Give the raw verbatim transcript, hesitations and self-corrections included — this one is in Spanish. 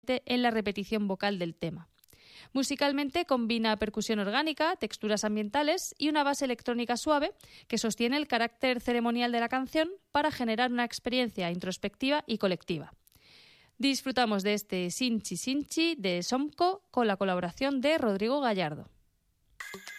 en la repetición vocal del tema. Musicalmente combina percusión orgánica, texturas ambientales y una base electrónica suave que sostiene el carácter ceremonial de la canción para generar una experiencia introspectiva y colectiva. Disfrutamos de este Sinchi Sinchi de Somco con la colaboración de Rodrigo Gallardo.